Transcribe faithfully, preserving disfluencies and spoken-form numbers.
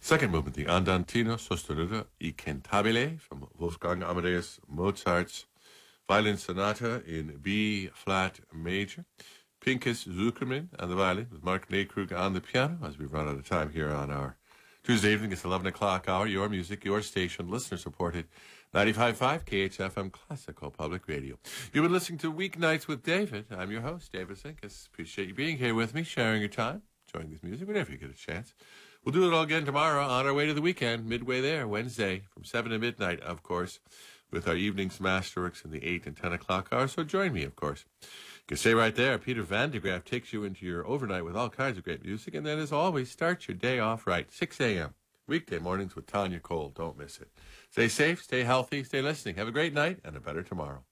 Second movement, the Andantino Sostenuto e Cantabile from Wolfgang Amadeus Mozart's Violin Sonata in B flat major. Pinchas Zuckerman on the violin with Mark Neykrug on the piano as we run out of time here on our Tuesday evening. It's eleven o'clock hour. Your music, your station, listener-supported ninety-five point five K H F M Classical Public Radio. You've been listening to Weeknights with David. I'm your host, David Sinkus. Appreciate you being here with me, sharing your time, enjoying this music whenever you get a chance. We'll do it all again tomorrow on our way to the weekend, midway there, Wednesday, from seven to midnight, of course, with our evening's masterworks in the eight and ten o'clock hour. So join me, of course. You can stay right there. Peter Van de Graaf takes you into your overnight with all kinds of great music. And then, as always, start your day off right, six a.m., weekday mornings with Tanya Cole. Don't miss it. Stay safe, stay healthy, stay listening. Have a great night and a better tomorrow.